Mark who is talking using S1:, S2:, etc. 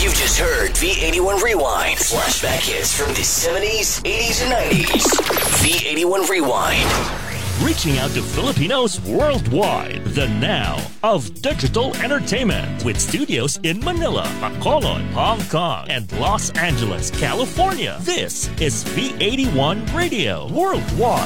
S1: You've just heard V81 Rewind. Flashback hits from the 70s, 80s, and 90s. V81 Rewind.
S2: Reaching out to Filipinos worldwide, the now of digital entertainment with studios in Manila, Bacolod, Hong Kong, and Los Angeles, California. This is V81 Radio Worldwide.